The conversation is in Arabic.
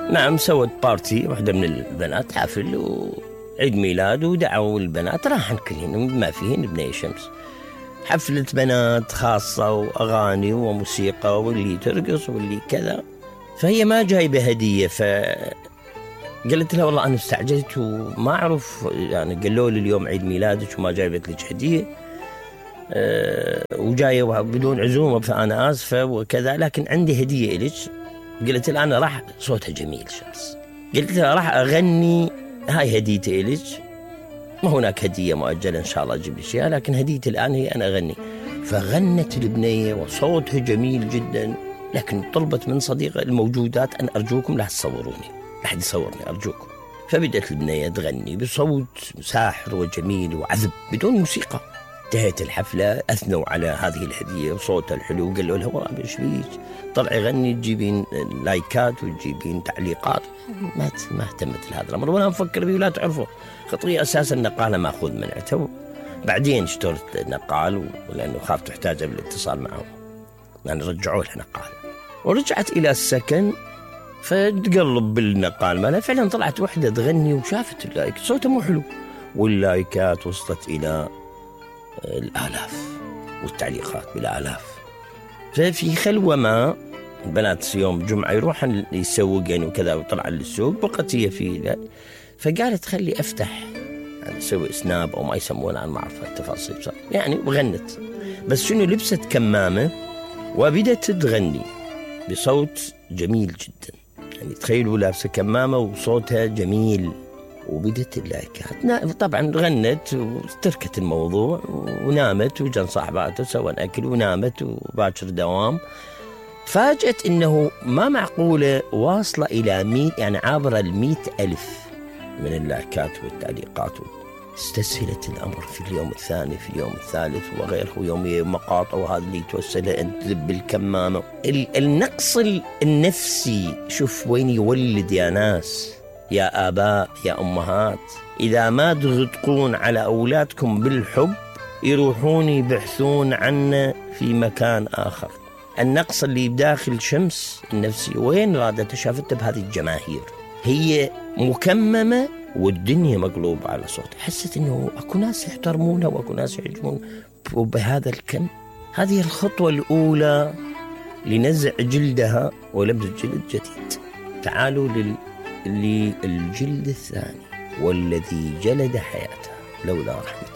نعم، سوت بارتي واحدة من البنات، حفل وعيد ميلاد، ودعوا البنات راحن كلهن ما فيهن بني شمس. حفلة بنات خاصة وأغاني وموسيقى، واللي ترقص واللي كذا. فهي ما جايبة هدية، فقلت لها والله أنا استعجلت وما أعرف، يعني قالوا لي اليوم عيد ميلادك وما جايبت لك هدية وجاية بدون عزومة، فأنا آسفة وكذا، لكن عندي هدية إلك. قلت لها أنا راح، صوتها جميل شمس، قلت لها راح أغني، هاي هديتي إلك، ما هناك هدية مؤجلة إن شاء الله أجيب لك إياها، لكن هديتي الآن هي أنا أغني. فغنت البنية وصوتها جميل جدا، لكن طلبت من صديقة الموجودات أن أرجوكم لا تصوروني، لا أحد يصورني أرجوكم. فبدأت البنية تغني بصوت ساحر وجميل وعذب بدون موسيقى. انتهت الحفلة، أثنوا على هذه الهدية وصوتها الحلو، قالوا لها والله إيش بيك، طلعي غني تجيبين لايكات وتجيبين تعليقات. ما اهتمت لهذا الأمر ولا نفكر به ولا تعرفه. خطية أساسا النقالة ماخذ منعته، بعدين اشترت نقال لأنه خاف تحتاج بالاتصال معه، يعني رجعوا لها نقال. ورجعت إلى السكن فتقلب بالنقال مالها، فعلا طلعت وحدة تغني وشافت اللايك، صوتها مو حلو، واللايكات وصلت إلى الآلاف والتعليقات بالآلاف. ففي خلوة ما البنات يوم جمعة يروحن يسوقن وكذا، وطلع للسوق، بقت هي في فقالت خلي أفتح يعني أسوي سناب أو ما يسمونه، أنا ما أعرف التفاصيل يعني. وغنت، بس شنو، لبست كمامة وبدت تغني بصوت جميل جدا، يعني تخيلوا لابسة كمامة وصوتها جميل، وبدت اللايكات. طبعا غنت وتركت الموضوع ونامت، وجن صاحباته سوى أكل ونامت وباكر دوام. تفاجأت إنه ما معقولة واصلة إلى 100، يعني عابرة 100,000 من اللايكات والتعليقات. استسهلت الأمر في اليوم الثاني، في اليوم الثالث وغيره، يومية مقاطع، وهذا اللي توسله أن تذب الكمامة. النقص النفسي شوف وين يولد يا ناس، يا آباء يا أمهات. إذا ما تغدقون على أولادكم بالحب يروحون يبحثون عنه في مكان آخر. النقص اللي بداخل شمس النفسي وين رادته، شافته بهذه الجماهير، هي مكممة والدنيا مقلوبة على صوت. حست إنه أكو ناس يحترمونها وأكو ناس يعجبون بهذا الكم. هذه الخطوة الأولى لنزع جلدها ولبس جلد جديد. تعالوا للجلد الثاني، والذي جلد حياته لولا رحمته.